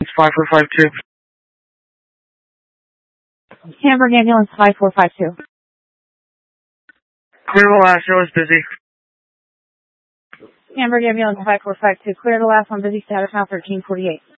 It's 5452. Hamburg Ambulance 5452. Clear the last, show is busy. Hamburg Ambulance 5452. Clear the last one, busy status now 1348.